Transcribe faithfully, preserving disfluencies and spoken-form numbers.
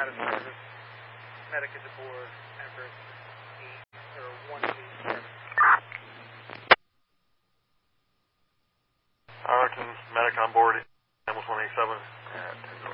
out of service. Medic is aboard Everest eight, or one eight seven. Arlington, medic on board, Ambulance one eight seven at